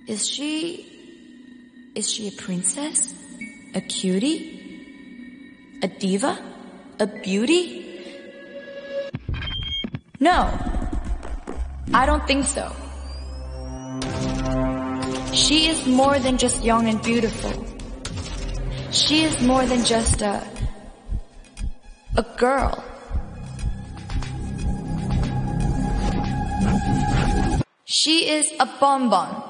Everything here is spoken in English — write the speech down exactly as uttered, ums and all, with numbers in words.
Is she... Is she a princess? A cutie? A diva? A beauty? No, I don't think so. She is more than just young and beautiful. She is more than just a... a girl. She is a bonbon.